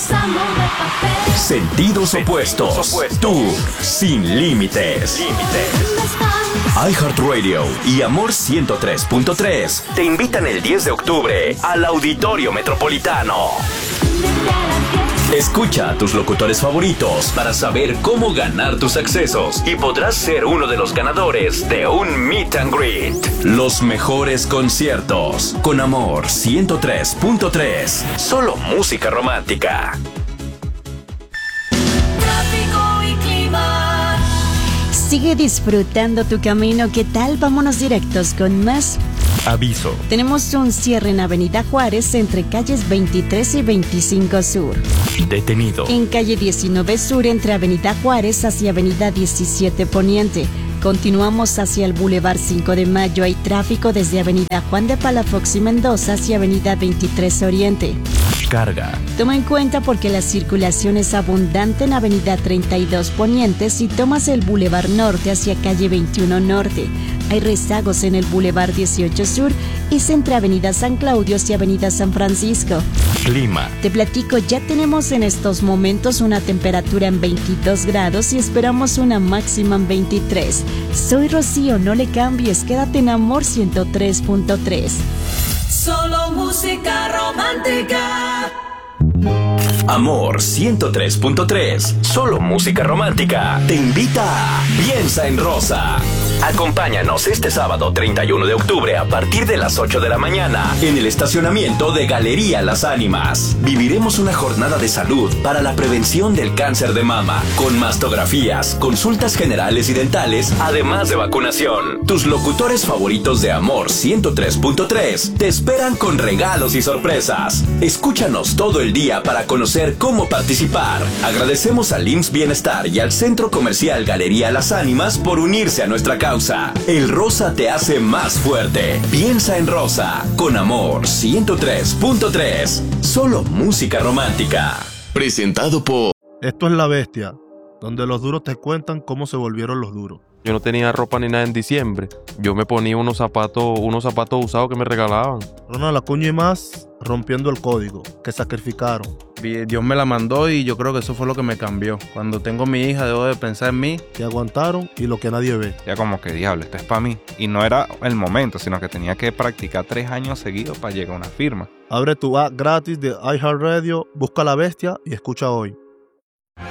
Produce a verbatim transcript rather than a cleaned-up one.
Sentidos opuestos. Tú, sin límites. iHeartRadio y Amor ciento tres punto tres te invitan el diez de octubre al Auditorio Metropolitano. Escucha a tus locutores favoritos para saber cómo ganar tus accesos y podrás ser uno de los ganadores de un Meet and Greet. Los mejores conciertos con Amor ciento tres punto tres. Solo música romántica. Tráfico y clima. Sigue disfrutando tu camino. ¿Qué tal? Vámonos directos con más. Aviso. Tenemos un cierre en Avenida Juárez entre calles veintitrés y veinticinco Sur. Detenido. En calle diecinueve Sur entre Avenida Juárez hacia Avenida diecisiete Poniente. Continuamos hacia el Boulevard cinco de Mayo. Hay tráfico desde Avenida Juan de Palafox y Mendoza hacia Avenida veintitrés Oriente. Carga. Toma en cuenta porque la circulación es abundante en Avenida treinta y dos Poniente si tomas el Boulevard Norte hacia calle veintiuno Norte. Hay rezagos en el Boulevard dieciocho Sur y entre Avenida San Claudio y Avenida San Francisco. Clima. Te platico, ya tenemos en estos momentos una temperatura en veintidós grados y esperamos una máxima en veintitrés. Soy Rocío, no le cambies, quédate en Amor ciento tres punto tres. Solo música romántica. Amor ciento tres punto tres. Solo música romántica. Te invita a Piensa en Rosa. Acompáñanos este sábado treinta y uno de octubre a partir de las ocho de la mañana en el estacionamiento de Galería Las Ánimas. Viviremos una jornada de salud para la prevención del cáncer de mama, con mastografías, consultas generales y dentales, además de vacunación. Tus locutores favoritos de Amor ciento tres punto tres te esperan con regalos y sorpresas. Escúchanos todo el día para conocer cómo participar. Agradecemos al I M S S Bienestar y al Centro Comercial Galería Las Ánimas por unirse a nuestra causa. El rosa te hace más fuerte. Piensa en Rosa con Amor ciento tres punto tres. Solo música romántica. Presentado por... Esto es La Bestia, donde los duros te cuentan cómo se volvieron los duros. Yo no tenía ropa ni nada en diciembre. Yo me ponía unos zapatos, unos zapatos usados que me regalaban. Ronald Acuña y más rompiendo el código, que sacrificaron. Dios me la mandó y yo creo que eso fue lo que me cambió. Cuando tengo mi hija debo de pensar en mí. Que aguantaron y lo que nadie ve. Ya como que diablo, esto es para mí. Y no era el momento, sino que tenía que practicar tres años seguidos para llegar a una firma. Abre tu app gratis de iHeartRadio, busca La Bestia y escucha hoy.